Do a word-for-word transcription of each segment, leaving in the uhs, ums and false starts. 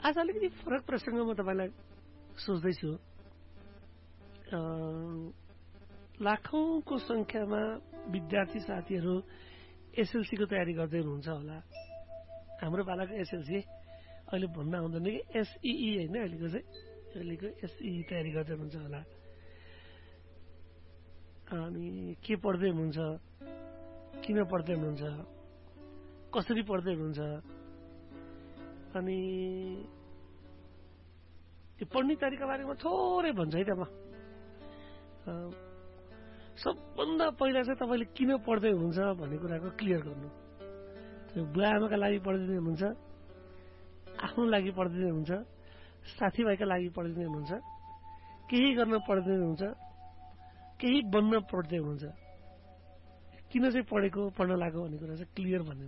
आज अलिकति फरक प्रसङ्ग म तपाईँलाई सोच्दैछु। लाखौंको संख्यामा विद्यार्थी साथीहरू एसएलसीको तयारी गर्दै हुनुहुन्छ होला। हाम्रो पालाको एसएलसी अहिले भन्न आउँदैन कि एसईई होइन, अहिलेको चाहिँ अहिलेको एसई तयारी गर्दै हुनुहुन्छ होला। अनि के पढ्दै हुनुहुन्छ, किन पढ्दै हुनुहुन्छ, कसरी पढ्दै हुनुहुन्छ, अनि त्यो पढ्ने तरिका बारेमा थोरै भन्छ है त। म सबभन्दा पहिला चाहिँ तपाईँले किन पढ्दै हुनुहुन्छ भन्ने कुराको क्लियर गर्नु। त्यो बुवा आमाका लागि पढ्दै हुनुहुन्छ, आफ्नो लागि पढ्दै हुनुहुन्छ, साथीभाइका लागि पढ्दै हुनुहुन्छ, केही गर्न पढ्दै हुनुहुन्छ, केही बन्न पढ्दै हुनुहुन्छ, किन चाहिँ पढेको पढ्न लाग्यो भन्ने कुरा चाहिँ क्लियर भनेन।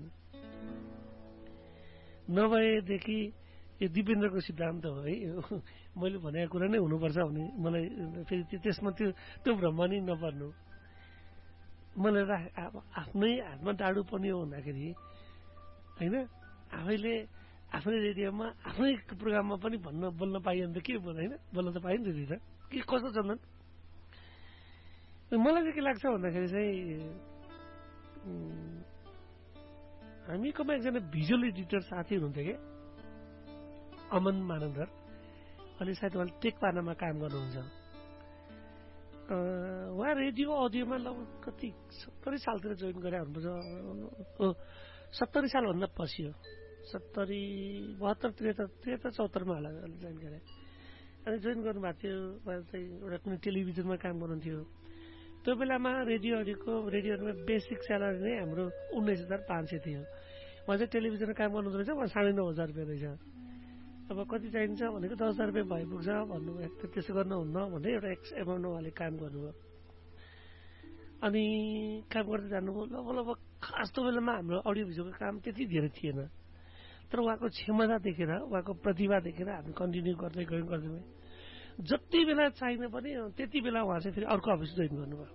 नभएदेखि यो दिपेन्द्रको सिद्धान्त हो है, मैले भनेको कुरा नै हुनुपर्छ भने मलाई फेरि त्यसमा त्यो त्यो भ्रम नि नपर्नु। मलाई आफ्नै हातमा डाडु पर्ने हो भन्दाखेरि होइन, आफैले आफ्नै रेडियोमा आफ्नै प्रोग्राममा पनि भन्न बोल्न पाइयो भने त के होइन, बोल्न त पाइन्छ नि त। के कस्तो चन्दन, मलाई चाहिँ के लाग्छ भन्दाखेरि चाहिँ हामीकोमा एकजना भिजुअल एडिटर साथी हुनुहुन्थ्यो क्या, अमन मानन्दर। अहिले सायद उहाँले टेक पानामा काम गर्नुहुन्छ। उहाँ रेडियो अडियोमा लगभग कति सत्तरी सालतिर जोइन गरे हुनुपर्छ। हो सत्तरी सालभन्दा पछि हो, सत्तरी बहत्तर त्रिहत्तर त्रिहत्तर चौहत्तरमा होला जोइन गरे। अनि जोइन गर्नुभएको थियो। उहाँ चाहिँ एउटा कुनै टेलिभिजनमा काम गर्नुहुन्थ्यो। त्यो बेलामा रेडियो अडियोको रेडियोमा बेसिक स्यालेरी नै हाम्रो उन्नाइस हजार पाँच सय थियो। उहाँ चाहिँ टेलिभिजनमा काम गर्नुहुँदो रहेछ। उहाँ साढे नौ हजार रुपियाँ रहेछ। अब कति चाहिन्छ भनेको दस हजार रुपियाँ भइपुग्छ भन्नुभयो। त्यसो गर्नुहुन्न भने एउटा एक्स एमाउन्ट उहाँले काम गर्नुभयो। अनि काम गर्दै जानुभयो। लगभग लगभग खास त्यो बेलामा हाम्रो अडियो भिजुअलको काम त्यति धेरै थिएन, तर उहाँको क्षमता देखेर, उहाँको प्रतिभा देखेर हामी कन्टिन्यू गर्दै गयौँ गर्दै गयौँ। जति बेला चाहिन पनि त्यति बेला उहाँ चाहिँ फेरि अर्को अफिस जोइन गर्नुभयो।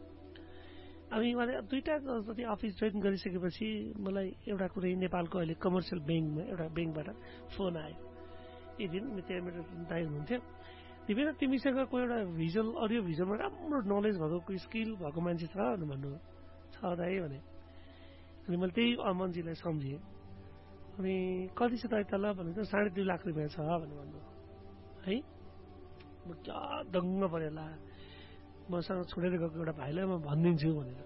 अनि उहाँले दुईवटा जति अफिस जोइन गरिसकेपछि मलाई एउटा कुरै नेपालको अहिले कमर्सियल ब्याङ्कमा एउटा ब्याङ्कबाट फोन आयो। एक दिन त्यहाँ मेरो दाइ हुनुहुन्थ्यो। तिमीले तिमीसँग कोही एउटा भिजुअल अडियो भिजुअलमा राम्रो नलेज भएको कोही स्किल भएको मान्छे छ भन्नु। छ दाइ भने। अनि मैले त्यही अमनजीलाई सम्झेँ। अनि कति छ त तल भनेको साढे दुई लाख रुपियाँ छ भन्नु भन्नु है। म क्या दङ्ग पऱ्यो होला, मसँग छोडेर गएको एउटा भाइलाई म भनिदिन्छु भनेर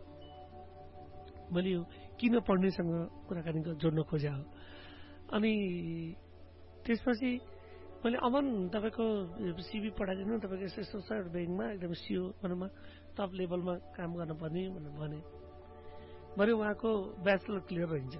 मैले यो किन पढ्नेसँग कुराकानी जोड्न खोज्या हो। अनि त्यसपछि मैले अमन तपाईँको सिभी पठाइदिनु, तपाईँको यस्तो यस्तो छ ब्याङ्कमा एकदम सिओ भनौँ टप लेभलमा काम गर्नुपर्ने भनेर भने। मैले उहाँको ब्याचलर क्लियर रहन्छ।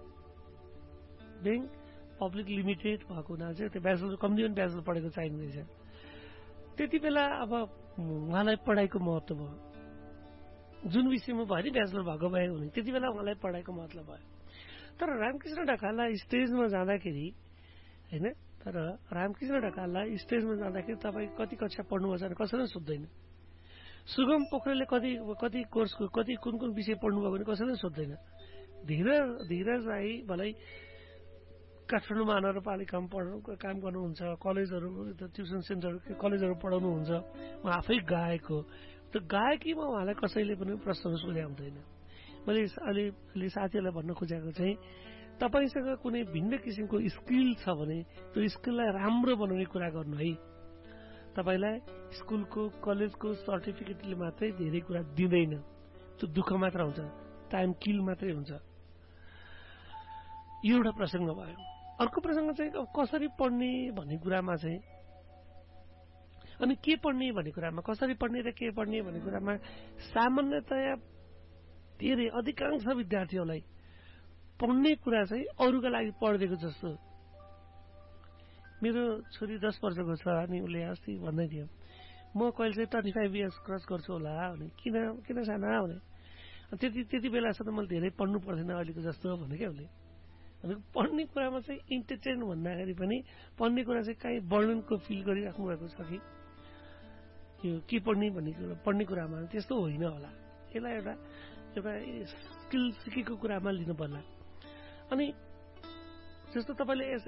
ब्याङ्क पब्लिक लिमिटेड भएको हुनाले चाहिँ त्यो ब्याचलर कम्ती पनि ब्याचलर पढेको चाहिने रहेछ। त्यति बेला अब उहाँलाई पढाइको महत्त्व भयो। जुन विषयमा भयो नि ब्याचलर भएको भयो भने त्यति बेला उहाँलाई पढाइको महत्त्व भयो। तर रामकृष्ण ढकाललाई स्टेजमा जाँदाखेरि होइन, तर रामकृष्ण ढकाललाई स्टेजमा जाँदाखेरि तपाईँ कति कक्षा पढ्नुभएको छ भने कसैले सोध्दैन। सुगम पोखरेलले कति कति कोर्सको कति कुन कुन विषय पढ्नुभयो भने कसैले सोध्दैन। धीरज धीरज राई भलै काठमाडौँ महानगरपालिकामा पढ्नु काम गर्नुहुन्छ, कलेजहरू ट्युसन सेन्टर कलेजहरू पढाउनुहुन्छ। उहाँ आफै गायक हो। त्यो गायकीमा उहाँलाई कसैले पनि प्रश्नहरू सोधे हुँदैन। मैले अलि अलि साथीहरूलाई भन्न खोजेको चाहिँ तपाईँसँग कुनै भिन्न किसिमको स्किल छ भने त्यो स्किललाई राम्रो बनाउने कुरा गर्नु है। तपाईँलाई स्कुलको कलेजको सर्टिफिकेटले मात्रै धेरै कुरा दिँदैन। त्यो दुःख मात्र हुन्छ, टाइम किल मात्रै हुन्छ। यो एउटा प्रसङ्ग भयो। अर्को प्रसङ्ग चाहिँ कसरी पढ्ने भन्ने कुरामा चाहिँ अनि के पढ्ने भन्ने कुरामा कसरी पढ्ने र के पढ्ने भन्ने कुरामा सामान्यतया धेरै अधिकांश विद्यार्थीहरूलाई पढ्ने कुरा चाहिँ अरूका लागि पढिदिएको जस्तो। मेरो छोरी दस वर्षको छ अनि उसले अस्ति भन्दै थियो म कहिले चाहिँ ट्वेन्टी फाइभ इयर्स क्रस गर्छु होला भने। किन किन साना भने त्यति त्यति बेलासम्म मैले धेरै पढ्नु पर्दैन अहिलेको जस्तो भने क्या उसले। भनेको पढ्ने कुरामा चाहिँ इन्टरटेन भन्दाखेरि पनि पढ्ने कुरा चाहिँ काहीँ वर्णनको फिल गरिराख्नु भएको छ कि यो के पढ्ने भन्ने कुरा पढ्ने कुरामा त्यस्तो होइन होला। यसलाई एउटा एउटा स्किल सिकेको कुरामा लिनु पर्ला। अनि जस्तो तपाईँले